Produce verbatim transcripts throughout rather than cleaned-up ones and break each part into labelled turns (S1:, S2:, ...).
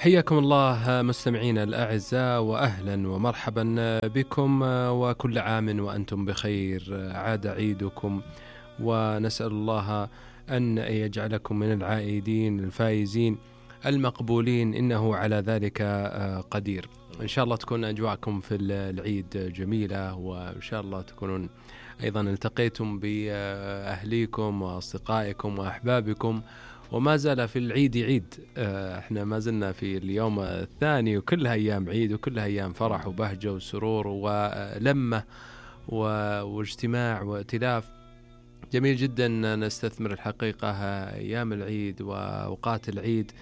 S1: حياكم الله مستمعينا الأعزاء، وأهلا ومرحبا بكم، وكل عام وأنتم بخير. عاد عيدكم، ونسأل الله أن يجعلكم من العائدين الفائزين المقبولين، إنه على ذلك قدير. إن شاء الله تكون أجواءكم في العيد جميلة، وإن شاء الله تكونون أيضا التقيتم بأهليكم وأصدقائكم وأحبابكم، وما زال في العيد عيد. احنا ما زلنا في اليوم الثاني، وكلها أيام عيد، وكلها أيام فرح وبهجة وسرور ولمة واجتماع وائتلاف. جميل جدا نستثمر الحقيقة أيام العيد وأوقات العيد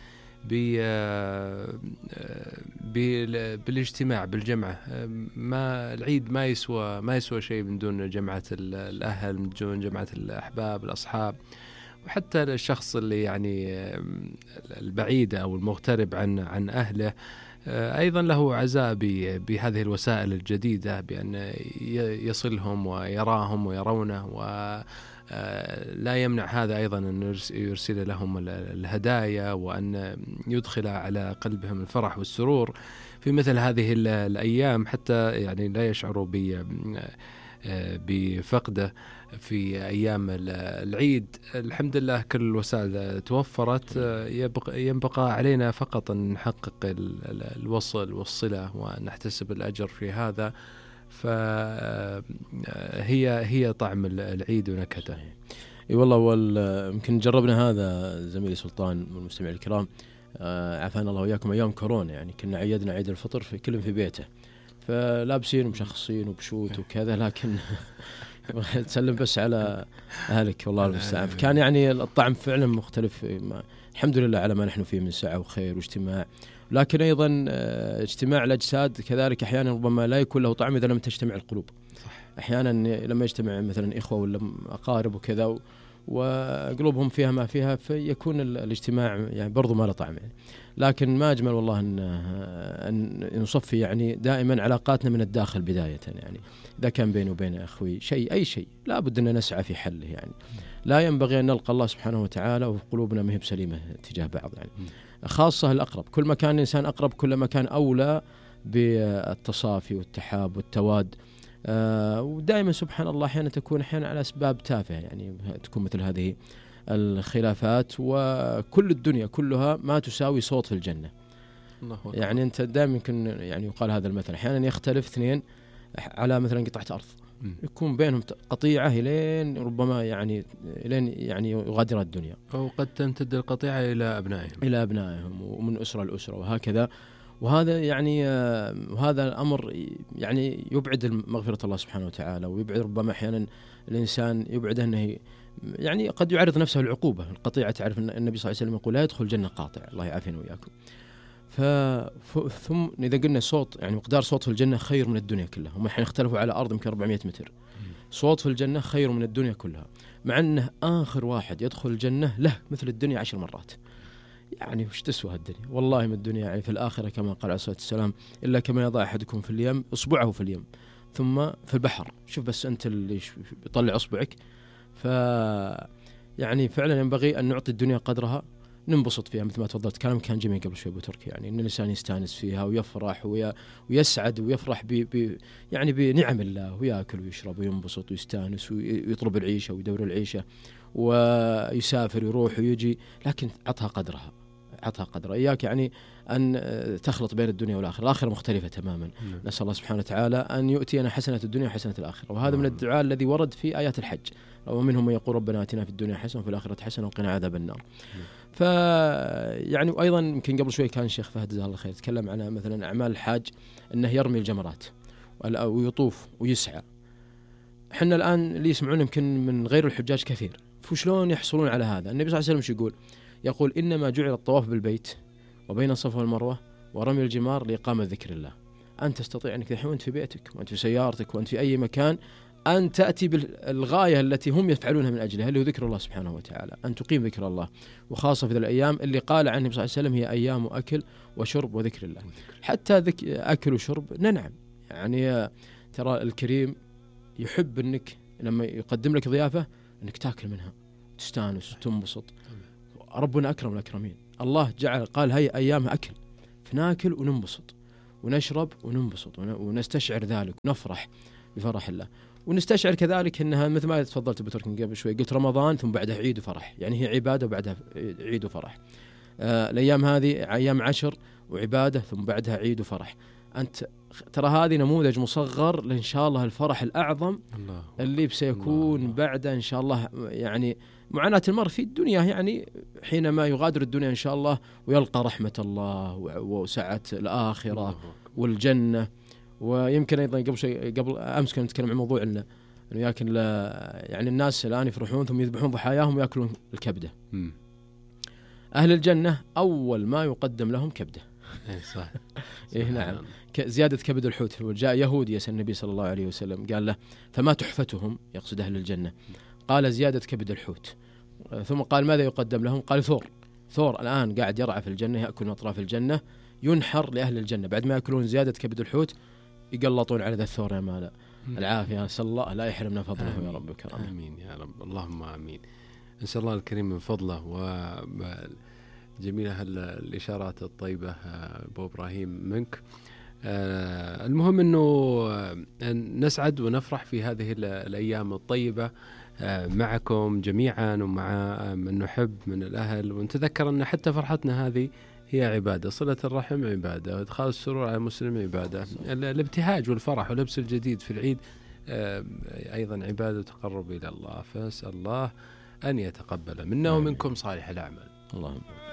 S1: بالاجتماع بالجمعة. ما العيد ما يسوى ما يسوى شيء من دون جمعة الأهل، من دون جمعة الأحباب الأصحاب، وحتى الشخص اللي يعني البعيد أو المغترب عن عن أهله أيضا له عزاء بهذه الوسائل الجديدة، بأن يصلهم ويراهم ويرونه، ولا يمنع هذا أيضا أن يرسل لهم الهدايا، وأن يدخل على قلبهم الفرح والسرور في مثل هذه الأيام، حتى يعني لا يشعروا بفقده في أيام العيد. الحمد لله كل الوسائل توفرت، ينبقى علينا فقط أن نحقق الوصل والصلة ونحتسب الأجر في هذا. فهي هي طعم العيد ونكهته.
S2: اي والله، يمكن جربنا هذا زميلي سلطان والمستمعين الكرام، عافانا الله وياكم، أيام كورونا يعني كنا عيدنا عيد الفطر في كل في بيته، فلابسين ومشخصين وبشوت وكذا، لكن تسلم بس على أهلك والله المستعان. كان يعني الطعم فعلا مختلف. الحمد لله على ما نحن فيه من سعة وخير واجتماع، لكن أيضا اجتماع الأجساد كذلك أحيانا ربما لا يكون له طعم إذا لم تجتمع القلوب. أحيانا لما يجتمع مثلا إخوة ولا أقارب وكذا وقلوبهم فيها ما فيها، فيكون الاجتماع يعني برضو ما له طعم يعني. لكن ما أجمل والله أن, أن نصفي يعني دائما علاقاتنا من الداخل بداية. يعني إذا كان بيني وبين أخوي شيء أي شيء لا بد أن نسعى في حله. يعني لا ينبغي أن نلقى الله سبحانه وتعالى وقلوبنا مهب سليمة تجاه بعض، يعني خاصة الأقرب. كل ما كان الإنسان أقرب كل ما كان أولى بالتصافي والتحاب والتواد. آه ودائما سبحان الله أحيانا تكون أحيانا على أسباب تافهة، يعني تكون مثل هذه الخلافات، وكل الدنيا كلها ما تساوي صوت في الجنة. يعني أنت دائما يمكن يعني يقال هذا المثل، أحيانا يختلف اثنين على مثلا قطعة أرض، يكون بينهم قطيعة إلين ربما يعني إلين يعني يغادر الدنيا،
S1: أو قد تمتد القطيعة إلى أبنائهم
S2: إلى أبنائهم ومن أسرة لأسرة وهكذا. وهذا يعني وهذا الأمر يعني يبعد مغفرة الله سبحانه وتعالى، ويبعد ربما أحيانا الإنسان يبعد أنه يعني قد يعرض نفسه العقوبة. القطيعة تعرف أن النبي صلى الله عليه وسلم يقول لا يدخل الجنة قاطع، الله يعافينا وياكم. ثم إذا قلنا صوت يعني مقدار صوت في الجنة خير من الدنيا كلها، هم الحين اختلفوا على أرض يمكن أربعمائة متر، صوت في الجنة خير من الدنيا كلها، مع أنه آخر واحد يدخل الجنة له مثل الدنيا عشر مرات. يعني وش تسوى الدنيا؟ والله من الدنيا يعني في الآخرة كما قال عليه الصلاة والسلام إلا كما يضع أحدكم في اليم إصبعه في اليم ثم في البحر. شوف بس أنت اللي يطلع إصبعك. ف يعني فعلا ينبغي أن نعطي الدنيا قدرها، ننبسط فيها مثل ما تفضلت. كلام كان جميل قبل شوي أبو تركي، يعني إن الإنسان يستانس فيها ويفرح وي... ويسعد ويفرح ب... ب... يعني بنعم الله، ويأكل ويشرب وينبسط ويستانس ويطلب العيشة ويدور العيشة ويسافر ويروح ويجي، لكن عطها قدرها، عطها قدرها. إياك يعني أن تخلط بين الدنيا والآخرة، الآخرة مختلفة تماما. م. نسأل الله سبحانه وتعالى أن يؤتينا حسنة الدنيا وحسنة الآخرة، وهذا م. من الدعاء الذي ورد في آيات الحج، ومنهم من يقول ربنا آتنا في الدنيا حسنة وفي الآخرة حسنة وقنا عذاب النار. ف يعني وأيضا يمكن قبل شوي كان الشيخ فهد جزاه الله خير تكلم عن مثلا أعمال الحاج أنه يرمي الجمرات ويطوف ويسعى. حنا الآن اللي يسمعون يمكن من غير الحجاج كثير، فشلون يحصلون على هذا؟ النبي صلى الله عليه وسلم يقول يقول إنما جعل الطواف بالبيت وبين الصفا والمروة ورمي الجمار لإقامة ذكر الله. أنت تستطيع أنك الحين وأنت في بيتك وأنت في سيارتك وأنت في أي مكان أن تأتي بالغاية التي هم يفعلونها من أجلها، اللي هو ذكر الله سبحانه وتعالى، أن تقيم ذكر الله. وخاصة في الأيام اللي قال عنه النبي صلى الله عليه وسلم هي أيام أكل وشرب وذكر الله. حتى ذك أكل وشرب ننعم، يعني ترى الكريم يحب أنك لما يقدم لك ضيافة أنك تأكل منها تستانس وتنبسط. ربنا أكرم الأكرمين، الله جعل قال هي أيام أكل، فناكل وننبسط ونشرب وننبسط ونستشعر ذلك ونفرح بفرح الله. ونستشعر كذلك أنها مثل ما تفضلت أبو تركي قبل شوي، قلت رمضان ثم بعدها عيد وفرح، يعني هي عبادة وبعدها عيد وفرح. آه الأيام هذه أيام عشر وعبادة ثم بعدها عيد وفرح. أنت ترى هذه نموذج مصغر لإن شاء الله الفرح الأعظم الله اللي بسيكون الله بعد إن شاء الله. يعني معاناة المرء في الدنيا يعني حينما يغادر الدنيا إن شاء الله ويلقى رحمة الله وسعة الآخرة والجنة. ويمكن أيضا قبل شيء قبل أمس كنا نتكلم عن موضوع إنه إنه يأكل يعني الناس الآن يفرحون ثم يذبحون ضحاياهم ويأكلون الكبدة. م. أهل الجنة أول ما يقدم لهم كبدة.
S1: إيه صح.
S2: إيه نعم. زيادة كبد الحوت. وجاء يهودي يسأل النبي صلى الله عليه وسلم قال له فما تحفتهم، يقصد أهل الجنة. قال زيادة كبد الحوت. ثم قال ماذا يقدم لهم؟ قال ثور. ثور الآن قاعد يرعى في الجنة يأكل من أطراف الجنة، ينحر لأهل الجنة بعد ما يأكلون زيادة كبد الحوت يقلطون على ذا الثور. يا مالا العافية، نسأل الله لا يحرمنا فضله يا رب الكرام.
S1: آمين يا رب، اللهم آمين. نسأل الله الكريم من فضله. وجميلة الإشارات الطيبة أبو إبراهيم منك. المهم أنه نسعد ونفرح في هذه الأيام الطيبة معكم جميعا ومع من نحب من الأهل، ونتذكر أن حتى فرحتنا هذه هي عبادة، صلة الرحم عبادة، إدخال السرور على المسلم عبادة، الابتهاج والفرح ولبس الجديد في العيد أيضا عبادة تقرب إلى الله. فأسأل الله أن يتقبل منا ومنكم صالح الأعمال.
S2: اللهم